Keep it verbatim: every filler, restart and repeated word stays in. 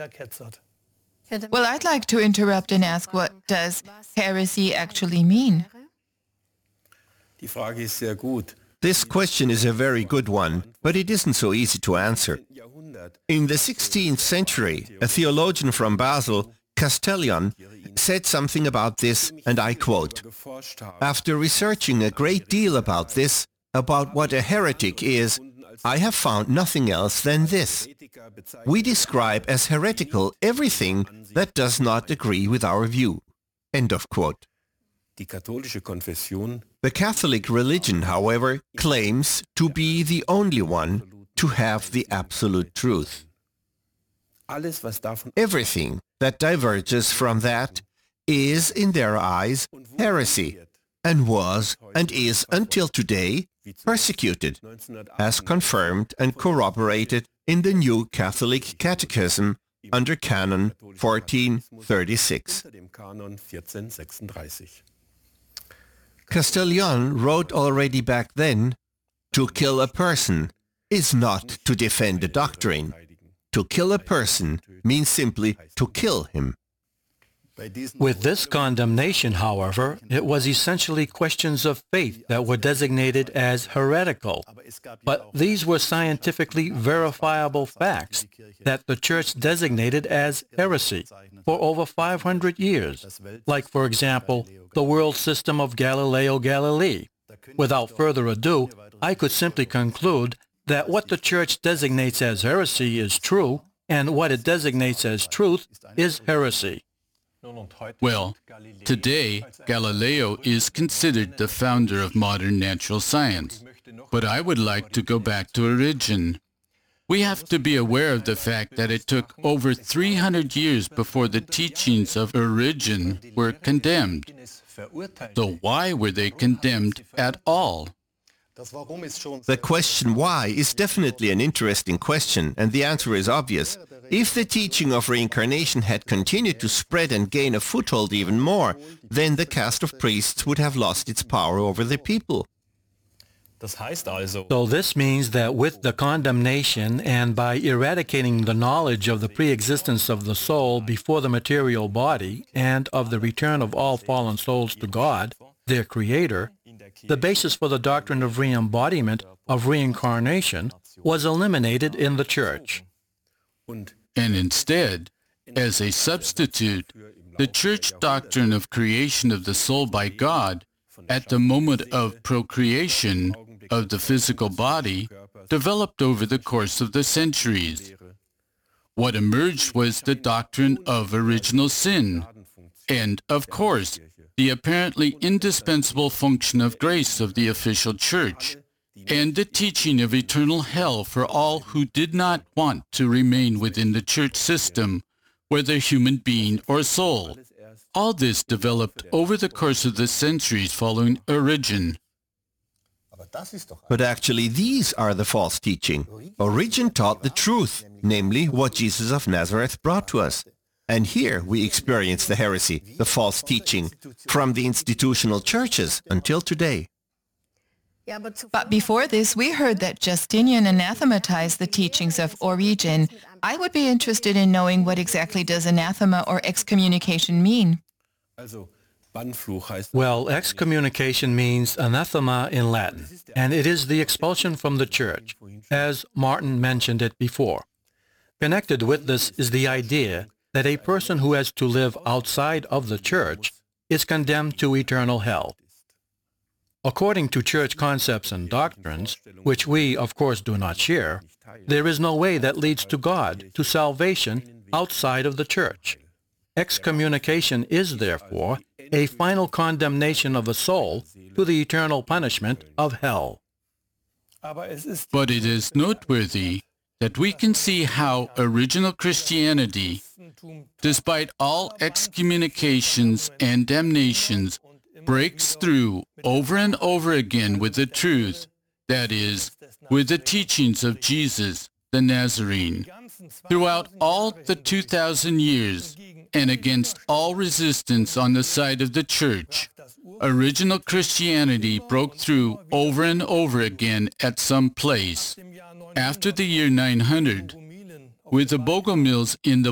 Well, I'd like to interrupt and ask, what does heresy actually mean? This question is a very good one, but it isn't so easy to answer. In the sixteenth century, a theologian from Basel, Castellion, said something about this, and I quote, "After researching a great deal about this, about what a heretic is, I have found nothing else than this. We describe as heretical everything that does not agree with our view." End of quote. The Catholic religion, however, claims to be the only one to have the absolute truth. Everything that diverges from that is, in their eyes, heresy, and was and is until today persecuted, as confirmed and corroborated in the New Catholic Catechism under Canon fourteen thirty-six. Castellion wrote already back then, "To kill a person is not to defend a doctrine. To kill a person means simply to kill him." With this condemnation, however, it was essentially questions of faith that were designated as heretical. But these were scientifically verifiable facts that the Church designated as heresy for over five hundred years, like, for example, the world system of Galileo Galilei. Without further ado, I could simply conclude that what the Church designates as heresy is true, and what it designates as truth is heresy. Well, today, Galileo is considered the founder of modern natural science. But I would like to go back to Origen. We have to be aware of the fact that it took over three hundred years before the teachings of Origen were condemned. So why were they condemned at all? The question why is definitely an interesting question, and the answer is obvious. If the teaching of reincarnation had continued to spread and gain a foothold even more, then the caste of priests would have lost its power over the people. So this means that with the condemnation and by eradicating the knowledge of the pre-existence of the soul before the material body and of the return of all fallen souls to God, their Creator, the basis for the doctrine of re-embodiment, of reincarnation, was eliminated in the Church. And instead, as a substitute, the Church doctrine of creation of the soul by God at the moment of procreation of the physical body developed over the course of the centuries. What emerged was the doctrine of original sin, and, of course, the apparently indispensable function of grace of the official Church, and the teaching of eternal hell for all who did not want to remain within the Church system, whether human being or soul. All this developed over the course of the centuries following Origen. But actually these are the false teaching. Origen taught the truth, namely what Jesus of Nazareth brought to us. And here we experience the heresy, the false teaching, from the institutional churches until today. But before this, we heard that Justinian anathematized the teachings of Origen. I would be interested in knowing what exactly does anathema or excommunication mean? Well, excommunication means anathema in Latin, and it is the expulsion from the Church, as Martin mentioned it before. Connected with this is the idea that a person who has to live outside of the Church is condemned to eternal hell. According to Church concepts and doctrines, which we, of course, do not share, there is no way that leads to God, to salvation, outside of the Church. Excommunication is, therefore, a final condemnation of a soul to the eternal punishment of hell. But it is noteworthy that we can see how original Christianity, despite all excommunications and damnations, breaks through over and over again with the truth, that is, with the teachings of Jesus, the Nazarene. Throughout all the two thousand years, and against all resistance on the side of the Church, original Christianity broke through over and over again at some place. After the year nine hundred, with the Bogomils in the